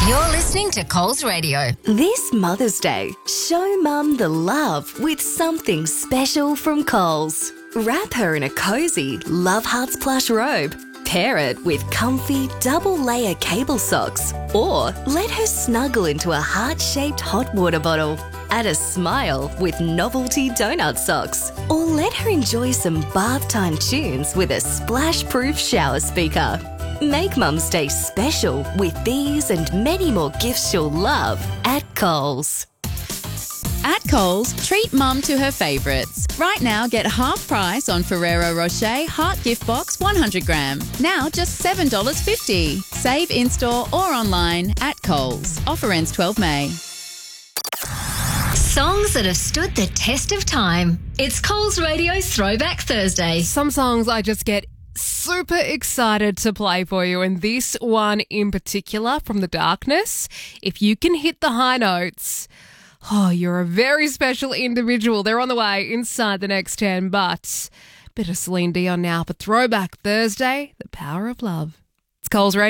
You're listening to Coles Radio. This Mother's Day, show Mum the love with something special from Coles. Wrap her in a cosy Love Hearts plush robe. Pair it with comfy double-layer cable socks, or let her snuggle into a heart-shaped hot water bottle. Add a smile with novelty donut socks, or let her enjoy some bath time tunes with a splash-proof shower speaker. Make Mum's Day special with these and many more gifts she'll love at Coles. At Coles, treat Mum to her favourites. Right now, get half price on Ferrero Rocher Heart Gift Box 100 gram. Now just $7.50. Save in-store or online at Coles. Offer ends 12 May. Songs that have stood the test of time. It's Coles Radio's Throwback Thursday. Some songs I just get super excited to play for you, and this one in particular, From the Darkness. If you can hit the high notes, oh, you're a very special individual. They're on the way inside the next 10, but bit of Celine Dion now for Throwback Thursday, The Power of Love. It's Coles Radio.